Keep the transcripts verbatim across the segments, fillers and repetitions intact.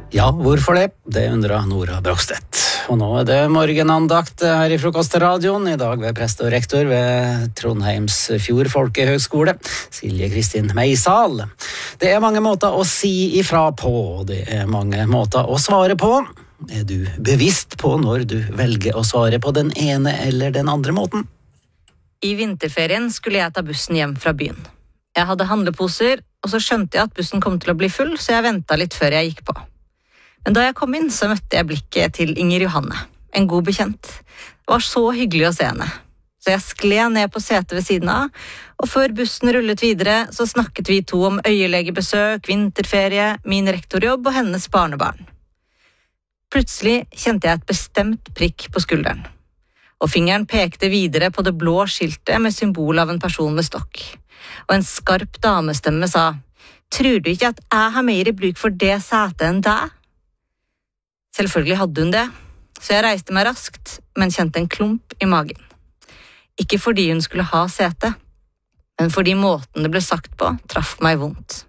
Ja, hvorfor det? Det undrer Nora Brogstedt. Og nå er det morgenandakt her i Frokostradioen, i dag ved prest og rektor ved Trondheims Fjord Folkehøgskole, Silje Kristin Meisal. Det er mange måter å si ifra på, og det er mange måter å svare på. Er du bevisst på når du velger å svare på den ene eller den andre måten? I vinterferien skulle jeg ta bussen hjem fra byen. Jeg hadde handleposer, og så skjønte jeg at bussen kom til å bli full, så jeg ventet litt før jeg gikk på. Men da jeg kom inn, så møtte jeg blikket til Inger Johanne, en god bekjent. Det var så hyggelig å se henne. Så jeg skled ned på setet ved siden av, og før bussen rullet videre, så snakket vi to om øyelegebesøk, vinterferie, min rektorjobb og hennes barnebarn. Plutselig kjente jeg et bestemt prikk på skulderen, og fingeren pekte videre på det blå skiltet med symbol av en person med stokk. Og en skarp damestemme sa, «Tror du ikke at jeg har mer i bruk for det setet enn deg?» Selvfølgelig hadde hun det, så jeg reiste meg raskt, men kjente en klump i magen. Ikke fordi hun skulle ha sete, men fordi måten det ble sagt på traff meg vondt.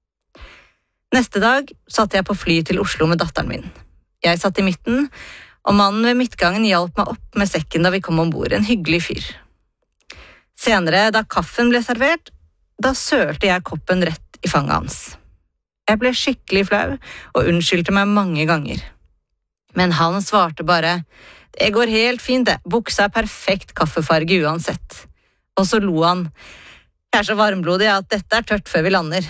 Neste dag satt jeg på fly til Oslo med datteren min. Jeg satt i midten, og mannen ved midtgangen hjalp meg opp med sekken da vi kom ombord, en hyggelig fyr. Senere, da kaffen ble servert, da sølte jeg koppen rett i fanget hans. Jeg ble skikkelig flau og unnskyldte meg mange ganger. Men han svarte bare, «Det går helt fint det, buksa er perfekt kaffefarge uansett.» Og så lo han, «Jeg er så varmblodig at dette er tørt før vi lander.»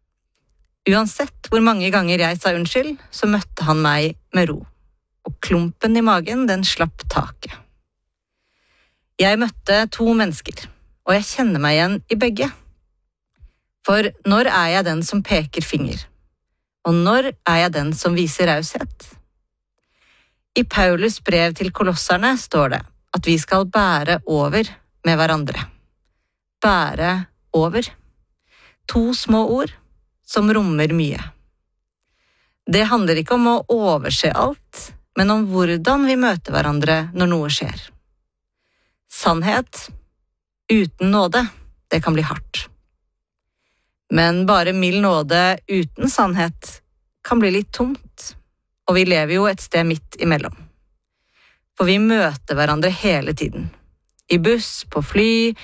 Uansett hvor mange ganger jeg sa unnskyld, så møtte han meg med ro. Og klumpen i magen, den slapp taket. Jeg møtte to mennesker, og jeg kjenner meg igjen i begge. For når er jeg den som peker finger? Og når er jeg den som viser raushet? I Paulus brev til kolosserne står det at vi skal bære over med hverandre. Bære over. To små ord som rommer mye. Det handler ikke om å overse alt, men om hvordan vi møter hverandre når noe skjer. Sannhet uten nåde, det kan bli hardt. Men bare mild nåde uten sannhet kan bli litt tomt. Og vi lever jo et sted midt imellom. For vi møter hverandre hele tiden. I buss, på fly,